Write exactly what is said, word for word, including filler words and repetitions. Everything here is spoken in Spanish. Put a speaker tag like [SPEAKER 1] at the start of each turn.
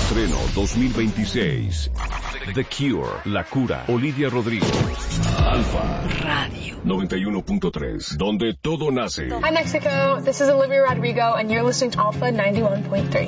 [SPEAKER 1] Estreno dos mil veintiséis. The Cure, La Cura, Olivia Rodrigo. Alfa Radio noventa y uno punto tres, donde todo nace.
[SPEAKER 2] Hi Mexico, this is Olivia Rodrigo and you're listening to Alpha ninety-one point three.